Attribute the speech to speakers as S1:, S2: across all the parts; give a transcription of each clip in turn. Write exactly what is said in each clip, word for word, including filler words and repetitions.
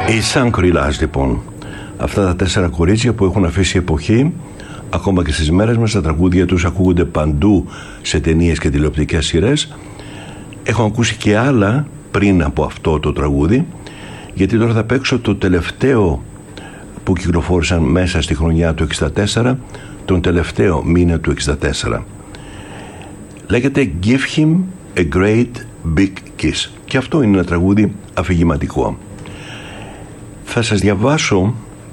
S1: Οι Shangri-Las, λοιπόν, αυτά τα τέσσερα κορίτσια που έχουν αφήσει εποχή, ακόμα και στις μέρες μας τα τραγούδια τους ακούγονται παντού σε ταινίες και τηλεοπτικές σειρές. Έχω ακούσει και άλλα πριν από αυτό το τραγούδι, γιατί τώρα θα παίξω το τελευταίο που κυκλοφόρησαν μέσα στη χρονιά του εξήντα τέσσερα, τον τελευταίο μήνα του εξήντα τέσσερα. Λέγεται Give Him a Great Big Kiss, και αυτό είναι ένα τραγούδι αφηγηματικό. Θα σας διαβάσω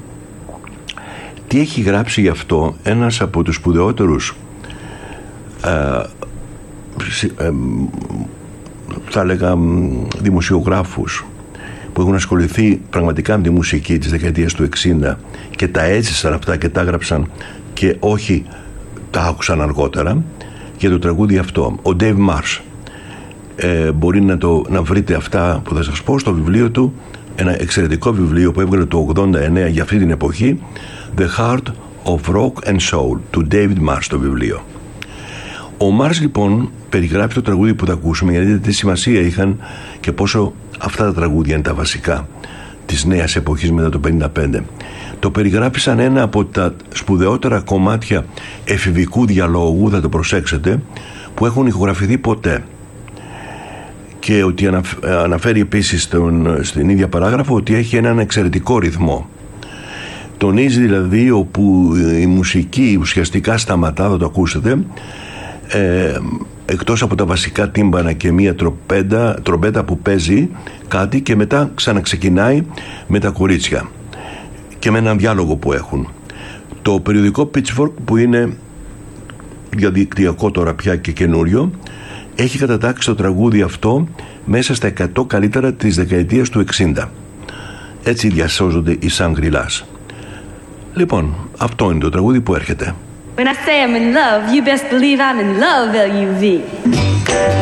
S1: τι έχει γράψει γι' αυτό ένας από τους σπουδαιότερους ε, ε, θα έλεγα δημοσιογράφους που έχουν ασχοληθεί πραγματικά με τη μουσική της δεκαετίας του εξήντα και τα έζησαν αυτά και τα έγραψαν και όχι τα άκουσαν αργότερα για το τραγούδι αυτό. Ο Dave Marsh, ε, μπορεί να, το, να βρείτε αυτά που θα σας πω στο βιβλίο του, ένα εξαιρετικό βιβλίο που έβγαλε το ογδόντα εννέα για αυτή την εποχή, The Heart of Rock and Soul, του David Marsh, το βιβλίο. Ο Marsh, λοιπόν, περιγράφει το τραγούδι που θα ακούσουμε, γιατί δείτε τι σημασία είχαν και πόσο αυτά τα τραγούδια είναι τα βασικά της νέας εποχής μετά το πενήντα πέντε. Το περιγράφει σαν ένα από τα σπουδαιότερα κομμάτια εφηβικού διαλόγου, θα το προσέξετε, που έχουν ηχογραφηθεί ποτέ. Και ότι αναφέρει επίσης στον, στην ίδια παράγραφο ότι έχει έναν εξαιρετικό ρυθμό. Τονίζει δηλαδή όπου η μουσική ουσιαστικά σταματά, θα το ακούσετε, ε, εκτός από τα βασικά τύμπανα και μία τροπέτα, τρομπέτα που παίζει κάτι, και μετά ξαναξεκινάει με τα κορίτσια και με έναν διάλογο που έχουν. Το περιοδικό Pitchfork, που είναι διαδικτυακό τώρα πια και καινούριο, έχει κατατάξει το τραγούδι αυτό μέσα στα εκατό καλύτερα της δεκαετίας του εξήντα. Έτσι διασώζονται οι Shangri-Las. Λοιπόν, αυτό είναι το τραγούδι που έρχεται.
S2: When I say I'm in love, you best believe I'm in love, L U V.